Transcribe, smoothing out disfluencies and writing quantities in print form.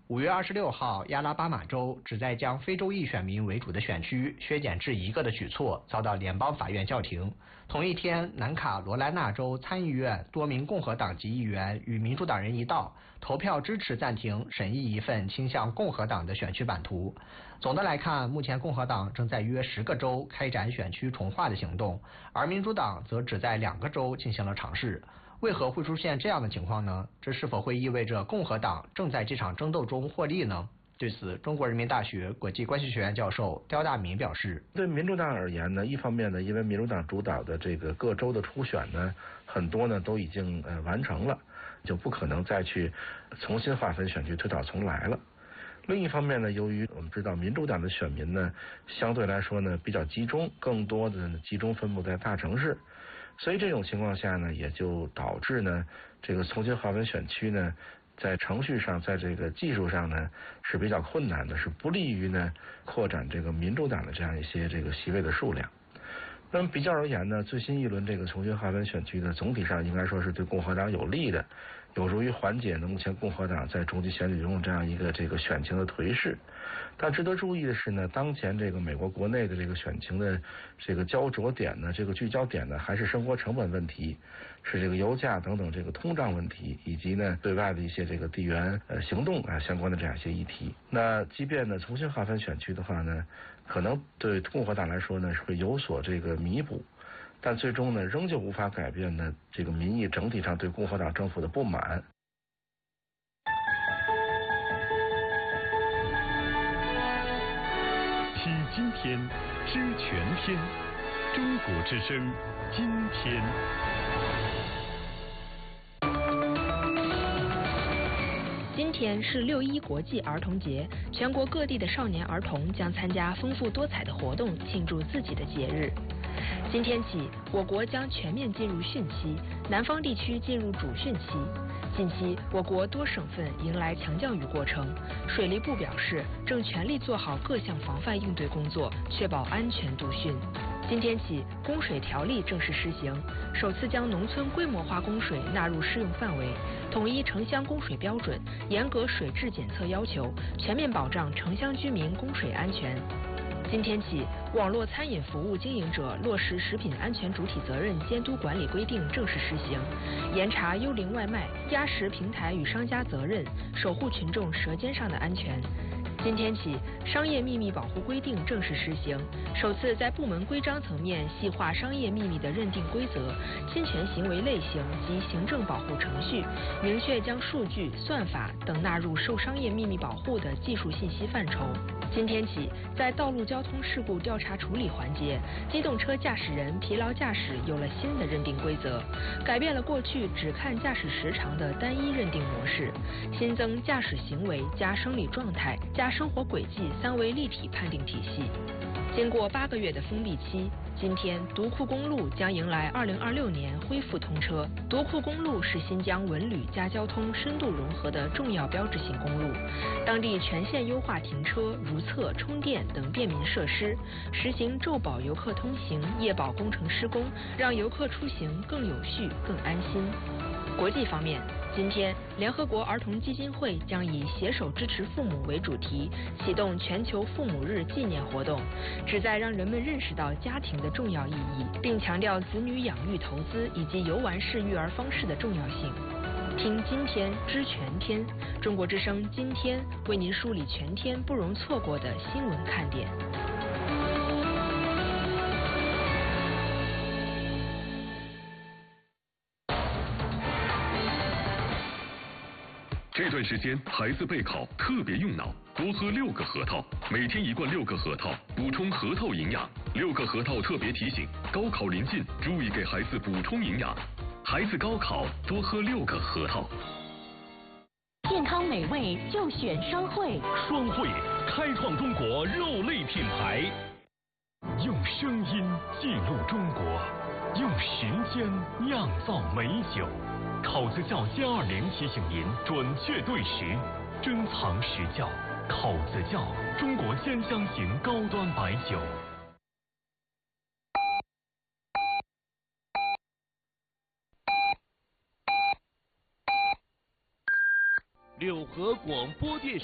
5月26号，亚拉巴马州旨在将非洲裔选民为主的选区削减至1个的举措遭到联邦法院叫停。同一天，南卡罗来纳州参议院多名共和党籍议员与民主党人一道投票支持暂停审议一份倾向共和党的选区版图。总的来看，目前共和党正在约10个州开展选区重划的行动，而民主党则只在2个州进行了尝试。为何会出现这样的情况呢？这是否会意味着共和党正在这场争斗中获利呢？对此，中国人民大学国际关系学院教授刁大民表示， 对民主党而言呢，一方面呢，因为民主党主导的这个各州的初选呢，很多呢都已经完成了，就不可能再去重新划分选区推倒重来了。另一方面呢，由于我们知道民主党的选民呢，相对来说呢比较集中，更多的集中分布在大城市，所以这种情况下呢，也就导致呢，这个重新划分选区呢，在程序上，在这个技术上呢是比较困难的，是不利于呢扩展这个民主党的这样一些这个席位的数量。那么比较而言呢，最新一轮这个重新划分选区呢，总体上应该说是对共和党有利的，有助于缓解呢目前共和党在中期选举中这样一个这个选情的颓势。但值得注意的是呢，当前这个美国国内的这个选情的这个焦灼点呢，这个聚焦点呢，还是生活成本问题，是这个油价等等这个通胀问题，以及呢对外的一些这个地缘行动相关的这样一些议题。那即便呢重新划分选区的话呢，可能对共和党来说呢是会有所这个弥补，但最终呢仍旧无法改变呢这个民意整体上对共和党政府的不满。 听今天，知全天，中国之声，今天。 今天是6·1国际儿童节，全国各地的少年儿童将参加丰富多彩的活动，庆祝自己的节日。今天起，我国将全面进入汛期，南方地区进入主汛期。近期，我国多省份迎来强降雨过程，水利部表示正全力做好各项防范应对工作，确保安全度汛。今天起，供水条例正式施行，首次将农村规模化供水纳入适用范围，统一城乡供水标准，严格水质检测要求，全面保障城乡居民供水安全。今天起，网络餐饮服务经营者落实食品安全主体责任监督管理规定正式施行，严查幽灵外卖、压实平台与商家责任，守护群众舌尖上的安全。今天起，商业秘密保护规定正式施行，首次在部门规章层面细化商业秘密的认定规则、侵权行为类型及行政保护程序，明确将数据、算法等纳入受商业秘密保护的技术信息范畴。今天起，在道路交通事故调查处理环节，机动车驾驶人疲劳驾驶有了新的认定规则，改变了过去只看驾驶时长的单一认定模式，新增驾驶行为加生理状态加生活轨迹3维立体判定体系。经过8个月的封闭期，今天独库公路将迎来2026年恢复通车。独库公路是新疆文旅加交通深度融合的重要标志性公路，当地全线优化停车、如厕、充电等便民设施，实行昼保游客通行、夜保工程施工，让游客出行更有序、更安心。国际方面，今天，联合国儿童基金会将以携手支持父母为主题，启动全球父母日纪念活动，旨在让人们认识到家庭的重要意义，并强调子女养育投资以及游玩式育儿方式的重要性。听今天知全天，中国之声今天为您梳理全天不容错过的新闻看点。 这段时间孩子备考特别用脑，多喝6个核桃，每天1罐6个核桃，补充核桃营养。6个核桃特别提醒：高考临近，注意给孩子补充营养。孩子高考多喝6个核桃。 健康美味就选双汇， 双汇开创中国肉类品牌，用声音记录中国，用时间酿造美酒。考子窖+20提醒您准确对时，珍藏实窖。考子窖，中国10香型高端白酒。 六合广播电视。